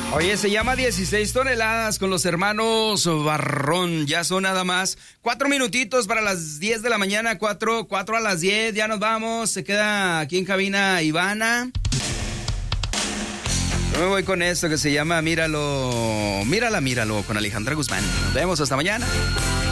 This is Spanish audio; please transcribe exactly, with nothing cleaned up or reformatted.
Oye, se llama dieciséis toneladas con los hermanos Barrón. Ya son nada más cuatro minutitos para las diez de la mañana, cuatro, cuatro a las diez. Ya nos vamos. Se queda aquí en cabina Ivana. Yo me voy con esto que se llama Míralo, Mírala, Míralo con Alejandra Guzmán. Nos vemos hasta mañana.